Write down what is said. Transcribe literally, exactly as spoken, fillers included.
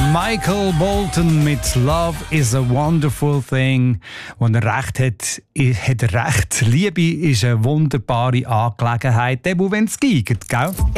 Michael Bolton mit Love is a Wonderful Thing. Wenn er recht hat, hat er recht. Liebe ist eine wunderbare Angelegenheit, eben wenn es geht, gell?